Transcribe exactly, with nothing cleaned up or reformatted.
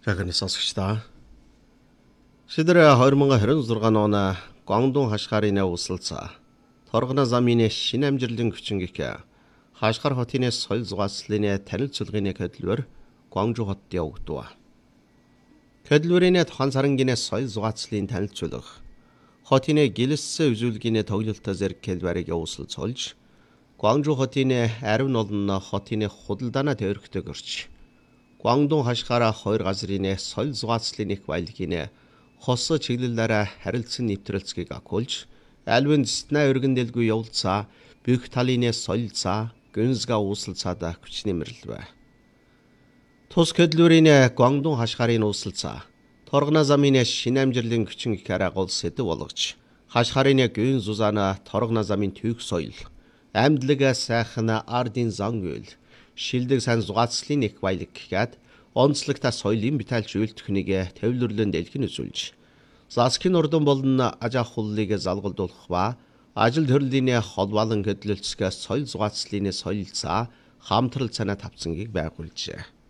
Жагны сонсогчдоо. Шидэр хоёр мың двадцать шесть оны Гуандун хашгарын усалцаа. Торгона замын шинэ амжилтын хүчингик хашгар хотын соёл зугаацлын танил цулгын хөдөлгөөр Гуанчжоу хотод явагдав. Хөдөлгөөрийн тухайн сарангийн соёл зугаацлын танил цулгах хотын гэлэссэн үзүүлгийн тоглолтоо зэрэг хэлбэрийг усалцуулж Гуанчжоу хотын ариун олон хотын худалдаана төвөрхтэй гэрч Гуандун хашгаараа хоёр газрын соёл зугаацлын их баялагын хос чиглэлээр харилцан нэвтрэлцгийг агуулж альвын дэстнэ өргөн дэлгүй явуулцаа бүх талын соёлцаа гүнзга усалцаада хүчний мэрэлвэ. Тус хөдөлгөөрийн Гуандун хашгарын усалцаа торгона замын шинэ амжилтын хүчин ихээр агуул сэдв болгож хашгарын гүн зузаана торгона замын түүх соёл амьдлаг сайхан ардын зангуул шилдэг сан зугаацлын их баялаг гэхэд онцлогтой соёлын биталж үйлдвэхнийг төвлөрлөн дэлгэн үзүүлж засгийн урдан болон аж ахуйлыг залгуулдуулах ба ажил төрлийн холбоолон хөдөлгөлцгөө соёл зугаацлын соёлцаа хамтрал цанаа тавцангийг байгуулжээ.